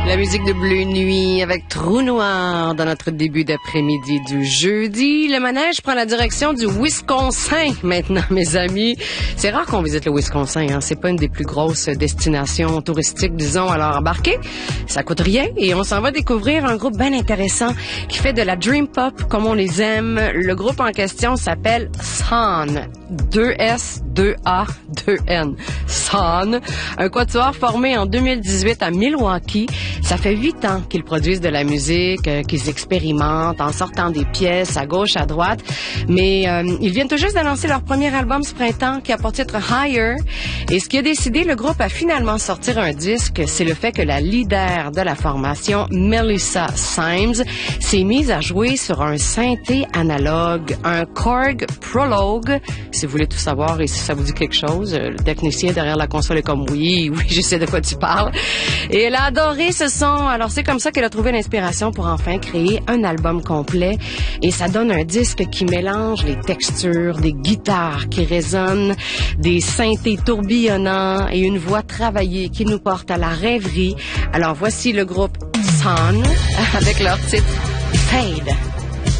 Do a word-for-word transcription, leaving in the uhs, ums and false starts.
La musique de Bleu Nuit avec Trou Noir dans notre début d'après-midi du jeudi. Le manège prend la direction du Wisconsin maintenant, mes amis. C'est rare qu'on visite le Wisconsin, hein. C'est pas une des plus grosses destinations touristiques, disons. Alors embarquez, ça coûte rien et on s'en va découvrir un groupe bien intéressant qui fait de la dream pop comme on les aime. Le groupe en question s'appelle Son. deux S, deux A, deux N. Son. Un quatuor formé en deux mille dix-huit à Milwaukee. Ça fait huit ans qu'ils produisent de la musique, euh, qu'ils expérimentent en sortant des pièces à gauche, à droite. Mais euh, ils viennent tout juste d'annoncer leur premier album ce printemps qui a pour titre Higher. Et ce qui a décidé le groupe à finalement sortir un disque, c'est le fait que la leader de la formation, Melissa Symes, s'est mise à jouer sur un synthé analogue, un Korg Prologue. Si vous voulez tout savoir et si ça vous dit quelque chose, le technicien derrière la console est comme oui, oui, je sais de quoi tu parles. Et elle a adoré ce son. Alors c'est comme ça qu'elle a trouvé l'inspiration pour enfin créer un album complet. Et ça donne un disque qui mélange les textures, des guitares qui résonnent, des synthés tourbillonnants et une voix travaillée qui nous porte à la rêverie. Alors voici le groupe Son avec leur titre Fade.